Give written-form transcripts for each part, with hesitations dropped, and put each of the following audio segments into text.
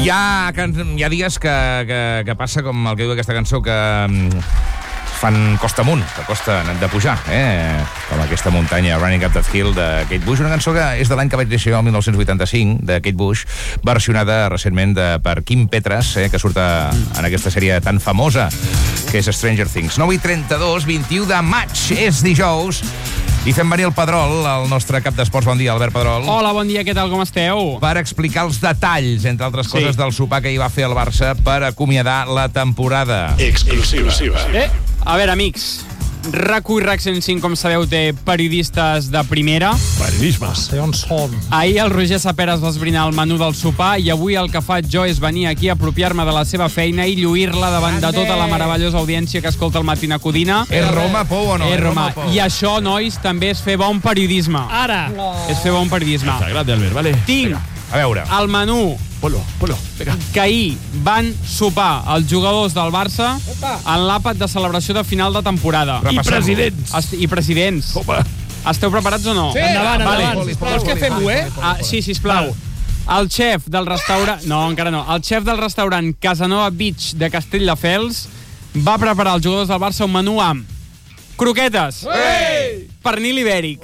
Hi ha dies que passa com el que diu aquesta cançó, que fan costa amunt, que costa de pujar, com aquesta muntanya, Running Up That Hill, de Kate Bush, una cançó que és de l'any que vaig néixer jo, el 1985, de Kate Bush, versionada recentment per Kim Petras, que surt en aquesta sèrie tan famosa, que és Stranger Things. 9:32, 21 de maig, és dijous, i fem venir el Pedrol, el nostre cap d'esports. Bon dia, Albert Pedrol. Hola, bon dia, què tal, com esteu? Per explicar els detalls, entre altres coses, del sopar que hi va fer el Barça per acomiadar la temporada. Exclusiva. A veure, amics, RAC1 i RAC 105, com sabeu, té periodistes de primera. Periodisme. On som? Ahir el Roger Saperas va esbrinar el menú del sopar i avui el que faig jo és venir aquí a apropiar-me de la seva feina i lluir-la davant de tota la meravellosa audiència que escolta el Matina Codina. És Roma, Pou, o no? És Roma. I això, nois, també és fer bon periodisme. Ara! És fer bon periodisme. Grande, Albert, vale. Tinc A veure. el menú Polo, vinga. que ahir van sopar els jugadors del Barça en l'àpat de celebració de final de temporada. I presidents. I presidents. Opa. Esteu preparats o no? Sí, endavant. Poli. Vols que fem-ho, Sí, sisplau. El xef del restaurant... No, encara no. El xef del restaurant Casanova Beach de Castelldefels va preparar als jugadors del Barça un menú amb croquetes, pernil ibèric,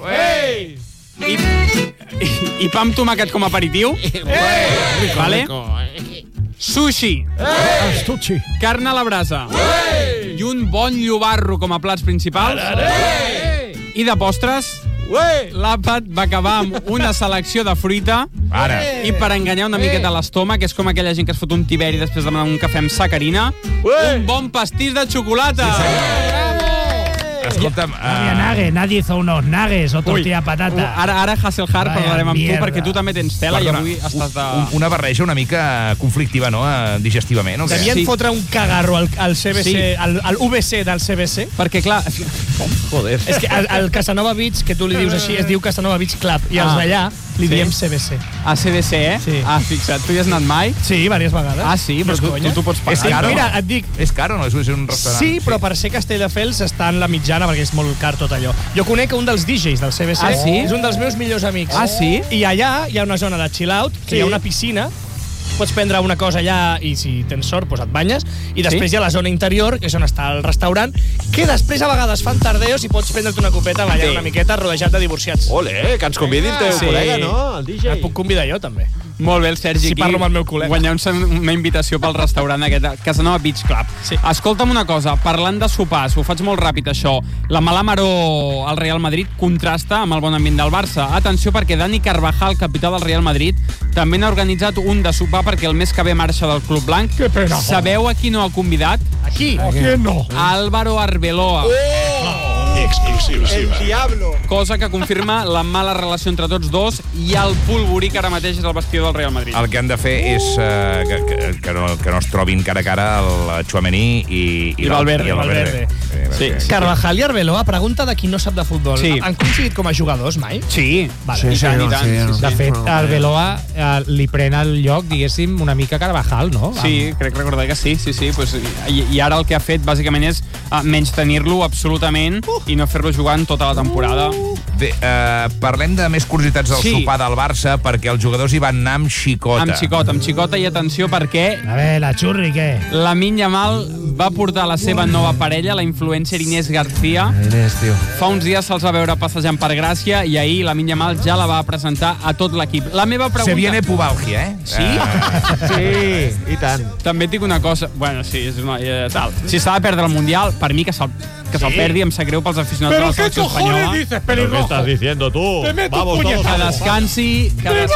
i pa amb tomàquet com a aperitiu, vale? Sushi, Estuchi. carn a la brasa i un bon llobarro com a plats principals. I de postres, l'àpat va acabar amb una selecció de fruita. Ara. I per enganyar una miqueta l'estómac, que és com aquella gent que es fot un tiberi després de demanar un cafè amb sacarina, un bon pastís de xocolata. Escolta'm... Había nugget, nadie hizo unos nuggets o tortilla de patata. Ara Hasselhard, Vaya parlarem amb tu, mierda. perquè tu també tens tela i avui estàs de... Una barreja una mica conflictiva, no?, digestivament, o què? Devien Sí. fotre un cagarro al CBC, Sí. al VC del CBC. Perquè, clar, Joder. És que el Casanova Beach, que tu li dius així, es diu Casanova Beach Club, i els d'allà li diem CBC. a CDC, Sí. Ah, fixa't, tu hi has anat mai? Sí, diverses vegades. Ah, sí? Però tu pots És pagar. caro? Mira, et dic, És caro, no? És un restaurant. sí, però per ser Castelldefels està en la mitjana, perquè és molt car tot allò. Jo conec un dels DJs del CBC, Ah, sí? és un dels meus millors amics. Ah, sí? I allà hi ha una zona de chill-out, que hi ha una piscina, pots prendre una cosa allà i si tens sort, doncs et banyes, i després hi ha la zona interior, que és on està el restaurant, que després a vegades fan tardeos i pots prendre't una copeta, ballar una miqueta, rodejat de divorciats. Ole, que ens convidi el teu Sí. col·lega, no? El DJ. Et puc convidar jo, també. Molt bé, el Sergi, Si aquí parlo amb el meu col·lega. guanyar una invitació pel restaurant aquest, Casanova Beach Club. Sí. Escolta'm una cosa, parlant de sopars, ho faig molt ràpid, això. La mala maror al Real Madrid contrasta amb el bon ambient del Barça. Atenció, perquè Dani Carvajal, capità del Real Madrid, també n'ha organitzat un de sopar perquè el mes que ve marxa del Club Blanc. Sabeu a qui no ha convidat? Aquí. no? A Álvaro Arbeloa. Exclusiva. Cosa que confirma la mala relació entre tots dos i el polvorí que ara mateix és el vestidor del Real Madrid. El que han de fer és que no es trobin cara a cara el Tchouaméni i Valverde. Sí. Carvajal i Arbeloa, pregunta de qui no sap de futbol. Sí. Han coincidit com a jugadors mai? Sí, Vale. i tant, i tant. Sí, De fet, Arbeloa li pren el lloc, diguéssim, una mica Carvajal, no? Sí, crec recordar que sí. Pues, i ara el que ha fet, bàsicament, és menys tenir-lo absolutament i no fer-lo jugar en tota la temporada. Bé, parlem de més curiositats del Sí. sopar del Barça, perquè els jugadors hi van anar amb xicota. Amb xicota, i atenció, perquè A veure, la xurri, què? Lamine Yamal va portar la seva nova parella, la influencer Inés García. Inés, tio. Fa uns dies se'ls va veure passejant per Gràcia i ahir Lamine Yamal ja la va presentar a tot l'equip. La meva pregunta... Se viene pubalgia, Sí? Sí, i tant. També et dic una cosa... Bueno, sí, és una... tal. Si s'ha de perdre el Mundial, per mi que se'l perdi, em sap greu pels aficionats de la selecció espanyola. dices, ¿Pero qué estás diciendo tú? Vamos todos Que a... descansi,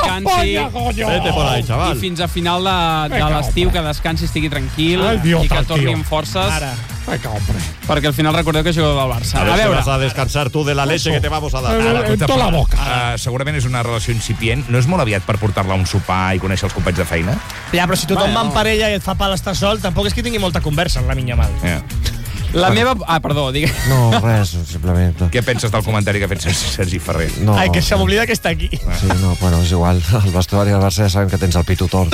Vete por ahí, i chaval. fins a final de l'estiu, que descansi, estigui tranquil i que torni amb forces, Ara. perquè al final recordeu que és jugador del Barça. A A ver si veure, vas a descansar tú de la leche que te vamos a dar. En tota la boca. Segurament és una relació incipient. No és molt aviat per portar-la a un sopar i conèixer els companys de feina? Ja, però si tothom va en parella i et fa pal estar sol, tampoc és que tingui molta conversa amb la minya mal. Yeah. La meva... Ah, perdó, digues. No, res, simplement. Què penses del comentari que ha fet Sergi Ferrer? No, Ai, que se m'oblida que està aquí. Sí, no, bueno, és igual. El vestuari del Barça ja saben que tens el pito tort.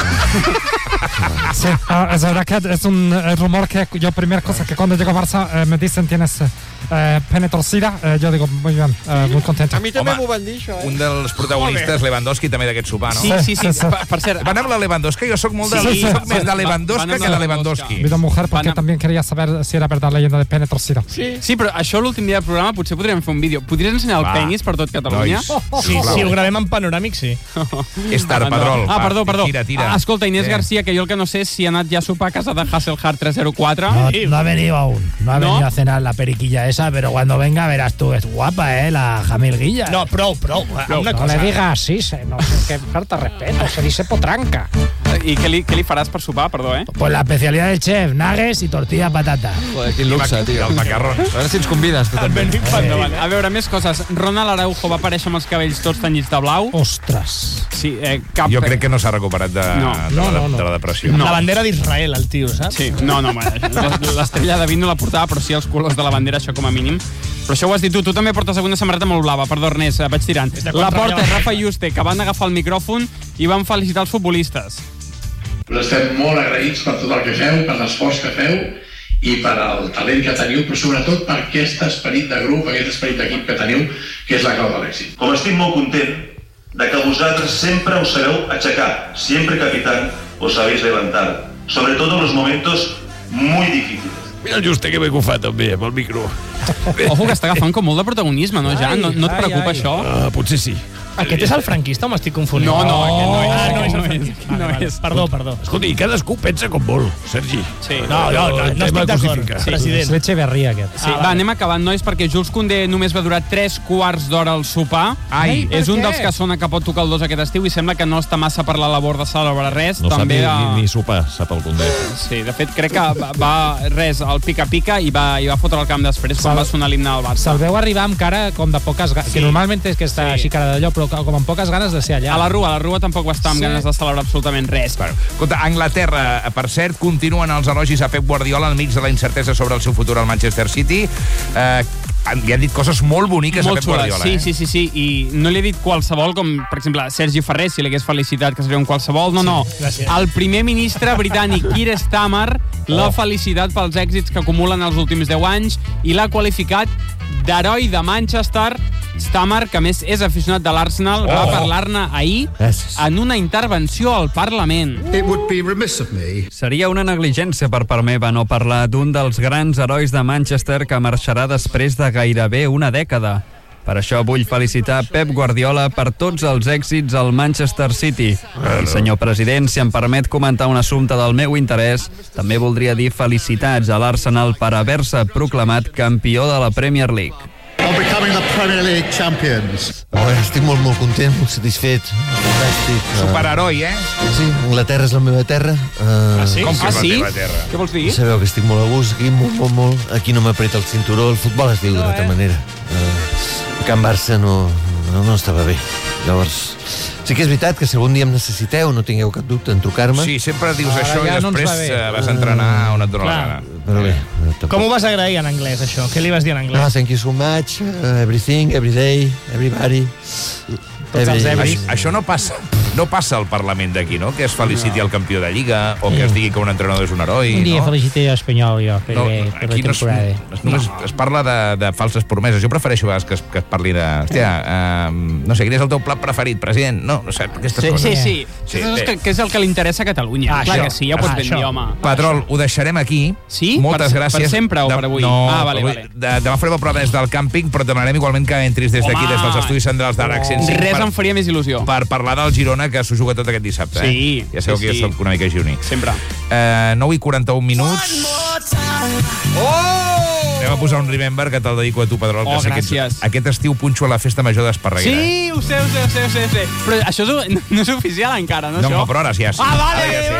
Sí, es verdad que es un rumor que yo, primera cosa que cuando llego a Barça me dicen tienes pene torcida, yo digo muy bien, muy contento. A mi també Home, m'ho van dir, això, Un dels protagonistes, Lewandowski, també d'aquest sopar, no? Sí. Per cert, Van amb la Lewandowski, jo sóc molt de... Sí, Soc més de van Lewandowski amb la que de Lewandowski. Mi mujer porque Van a- también quería saber si era verdad leyenda de pene torcida. sí, però això l'últim dia del programa potser podríem fer un vídeo. Podries ensenyar el Va. penis per tot Catalunya? Nois, Sí, si ho gravem en panoràmic, sí. És tard, Pedrol. Ah, Va, perdó. Tira. Escolta, Inés Sí. García, que jo el que no sé és si ha anat ja a sopar a casa de Hasselhard 304. No ha venido aún. No ha ¿No? venido a cenar la periquilla esa, pero cuando venga verás tú. Es guapa, la Jamil Guilla. No, prou. Una no cosa. le digas así, no sé qué falta de respeto. Se dice potranca. I què li faràs per sopar, perdó, Pues la especialidad del chef, nuggets y tortilla de patata. Joder, quin luxe, tio. Els macarrons. A veure si ens convides, tu també. Endavant. A veure, més coses. Ronald Araujo va aparèixer amb els cabells tots tenyits de blau. Ostras. Sí, cap... Jo crec que no s'ha recuperat de la depressió. No. La bandera d'Israel, el tio, saps? Sí, no, l'estrella de David no la portava, però sí els colors de la bandera, això com a mínim. Però això ho has dit tu també portes una samarreta molt blava. Perdó, Ernest, vaig tirant. La porta Rafa i Juste, que van agafar el micròfon i van felicitar els futbolistes. Us estem molt agraïts per tot el que feu, per l'esforç que feu i per el talent que teniu, però sobretot per aquest esperit de grup, aquest esperit d'equip que teniu, que és la clau de l'èxit. Com estic molt content de que vosaltres sempre us sabeu aixecar, siempre capitán, os sabéis levantar, sobre todo en los momentos muy difíciles. Mira el Juste que m'he agafat també, amb el micro. Ojo, que està agafant com molt de protagonisme, no, ja? No et preocupa això? Potser sí. Aquest és el franquista o m'estic confondint? No, aquest no és. Ah, no és el No és. franquista. No Vale. és. Perdó. Escolta, i cadascú pensa com vol, Sergi. Sí. No estic d'acord, president. Es Echeverría aquest. Sí, va, anem acabant, nois, perquè Jules Koundé només va durar 3 quarts d'hora al sopar. Ai, És un dels que sona que pot tocar el 2 aquest estiu i sembla que no està massa per la labor de celebrar res. No sap També ni sopar, sap el Condé. Sí, de fet, crec que va res al pica-pica i va fotre el camp després quan va sonar l'himne del Barça. Se'l veu arribar amb cara com de poques ganes, que normalment és que està així cara d'allò, però com amb poques ganes de ser allà. A la Rua tampoc va estar amb ganes de celebrar absolutament res. Escolta, a Anglaterra, per cert, continuen els elogis a Pep Guardiola enmig de la incertesa sobre el seu futur al Manchester City. Li han dit coses molt boniques Molt a Pep xules, Guardiola. sí, i no li he dit qualsevol, com, per exemple, Sergi Ferrer, si l'hagués felicitat, que seria un qualsevol, no. gràcies. El primer ministre britànic, Keir Starmer, l'ha felicitat pels èxits que acumulen els últims 10 anys i l'ha qualificat d'heroi de Manchester. Starmer, que a més és aficionat de l'Arsenal, va parlar-ne ahir en una intervenció al Parlament. Seria una negligència per part meva no parlar d'un dels grans herois de Manchester que marxarà després de gairebé una dècada. Per això vull felicitar Pep Guardiola per tots els èxits al Manchester City. I, senyor president, si em permet comentar un assumpte del meu interès, també voldria dir felicitats a l'Arsenal per haver-se proclamat campió de la Premier League. Estic molt content, molt satisfet. Fantàstic. Superheroi, Sí, Anglaterra és la meva terra. sí? Com que és la sí? teva terra? Què vols dir? Sabeu que estic molt a gust aquí, molt. Aquí no m'apreta el cinturó, el futbol es viu d'altra manera. Can Barça no estava bé. Llavors, sí que és veritat que si algun dia em necessiteu, no tingueu cap dubte en trucar-me. Sí, sempre dius això ja i no ens després va bé. vas entrenar on et dona la gana. Però bé, Com ho vas agrair en anglès, això? Què li vas dir en anglès? thank you so much, everything, every day, everybody. Tots els ebris. Això no passa al Parlament d'aquí, no? Que es feliciti el campió de Lliga o que es digui que un entrenador és un heroi, Un dia no? felicité a Espanyol, jo, per No, la aquí temporada. només es parla de falses promeses. Jo prefereixo a vegades que es parli de... Hòstia, no sé, quin és el teu plat preferit, president? No sé, aquestes coses. Sí. Que és el que li interessa a Catalunya. Clar que sí, ja ho pots ben dir, home. Pedrol, ho deixarem aquí. Sí? Moltes gràcies. Per sempre o per avui? No, Ah, vale. demà farem el programa des del càmping, però demanarem igualment que entris des d'aquí, Home. des dels estudis centrals d'Arac 105, Res em faria més il·lusió. per parlar del Girona, que s'ho juga tot aquest dissabte. Sí, Ja sabeu que sí. jo soc una mica gironí. Sempre. 9:41. Anem a posar un Remember que te'l dedico a tu, Pedrol. Oh, que sé gràcies. que aquest estiu punxo a la festa major d'Esparreguera. Sí, ho sé. Però això no és oficial encara, no, No, això? però ara sí. Ah, vale,